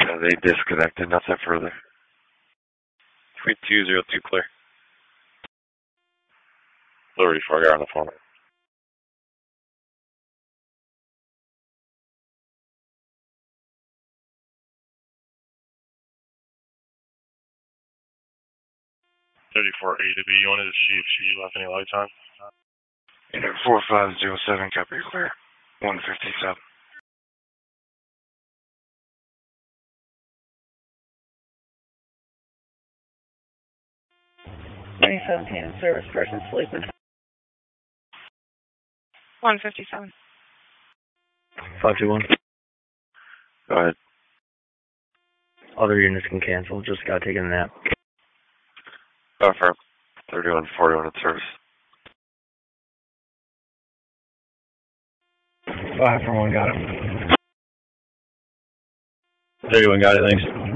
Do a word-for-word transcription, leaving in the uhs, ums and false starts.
Uh, they disconnected, nothing further. three two zero two clear. Liberty four, got on the phone. thirty-four A to B, you wanted to see if she left any lights on? Unit four five zero seven, copy clear. one fifty-seven. nine seventeen, service person sleeping. one fifty-seven. five two one. Go ahead. Other units can cancel, just got taken a nap. Affirm. thirty-one forty-one in service. five for one, got it. thirty-one got it, thanks.